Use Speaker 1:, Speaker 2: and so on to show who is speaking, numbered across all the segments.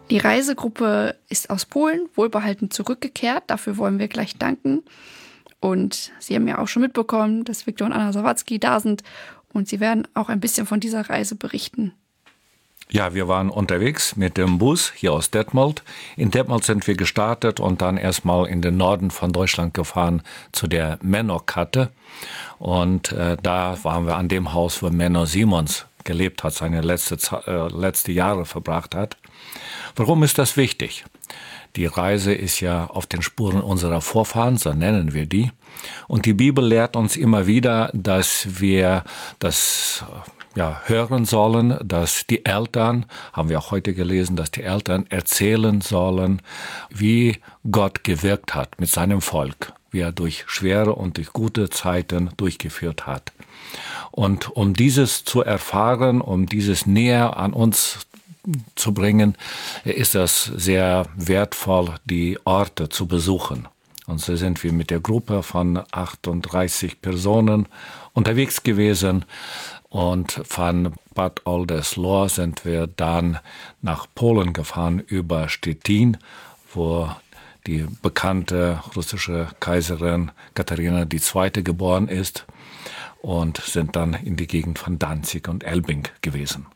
Speaker 1: Die Reisegruppe ist aus Polen wohlbehalten zurückgekehrt. Dafür wollen wir gleich danken. Und Sie haben ja auch schon mitbekommen, dass Viktor und Anna Sawatzki da sind. Und sie werden auch ein bisschen von dieser Reise berichten.
Speaker 2: Ja, wir waren unterwegs mit dem Bus hier aus Detmold. In Detmold sind wir gestartet und dann erstmal in den Norden von Deutschland gefahren zu der Menno-Katte. Und da waren wir an dem Haus, wo Menno Simons gelebt hat, seine letzte Jahre verbracht hat. Warum ist das wichtig? Die Reise ist ja auf den Spuren unserer Vorfahren, so nennen wir die. Und die Bibel lehrt uns immer wieder, dass wir das hören sollen, dass die Eltern, haben wir auch heute gelesen, dass die Eltern erzählen sollen, wie Gott gewirkt hat mit seinem Volk, wie er durch schwere und durch gute Zeiten durchgeführt hat. Und um dieses zu erfahren, um dieses näher an uns zu bringen, ist es sehr wertvoll, die Orte zu besuchen. Und so sind wir mit der Gruppe von 38 Personen unterwegs gewesen. Und von Bad Oldesloe sind wir dann nach Polen gefahren über Stettin, wo die bekannte russische Kaiserin Katharina II. Geboren ist, und sind dann in die Gegend von Danzig und Elbing gewesen.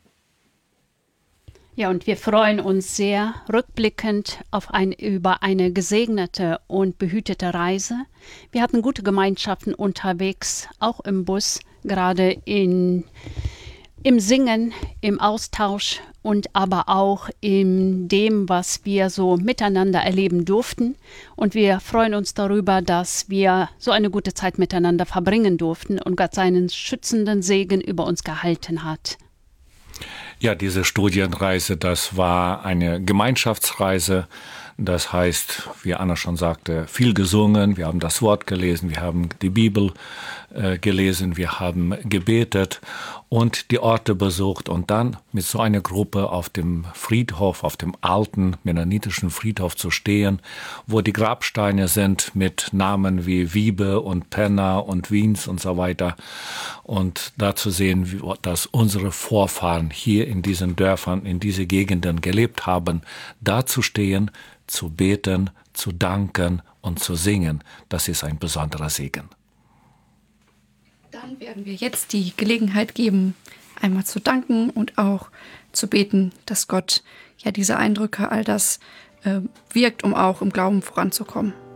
Speaker 3: Ja, und wir freuen uns sehr rückblickend über eine gesegnete und behütete Reise. Wir hatten gute Gemeinschaften unterwegs, auch im Bus, gerade im Singen, im Austausch und aber auch in dem, was wir so miteinander erleben durften. Und wir freuen uns darüber, dass wir so eine gute Zeit miteinander verbringen durften und Gott seinen schützenden Segen über uns gehalten hat.
Speaker 2: Ja, diese Studienreise, das war eine Gemeinschaftsreise. Das heißt, wie Anna schon sagte, viel gesungen, wir haben das Wort gelesen, wir haben die Bibel gelesen, wir haben gebetet und die Orte besucht und dann mit so einer Gruppe auf dem Friedhof, auf dem alten mennonitischen Friedhof zu stehen, wo die Grabsteine sind mit Namen wie Wiebe und Penna und Wiens und so weiter, und da zu sehen, dass unsere Vorfahren hier in diesen Dörfern, in diese Gegenden gelebt haben, da zu stehen, zu beten, zu danken und zu singen, das ist ein besonderer Segen.
Speaker 1: Dann werden wir jetzt die Gelegenheit geben, einmal zu danken und auch zu beten, dass Gott ja diese Eindrücke, all das wirkt, um auch im Glauben voranzukommen.